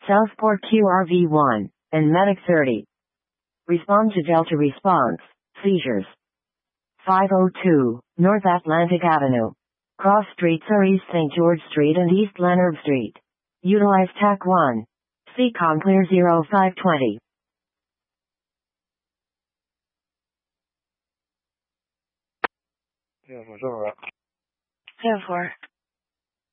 Southport QRV1, and Medic 30. Respond to Delta response, seizures. 502, North Atlantic Avenue. Cross streets are East St. George Street and East Leonard Street. Utilize TAC 1. CCOM clear 0520. Yeah, for sure. 10-4.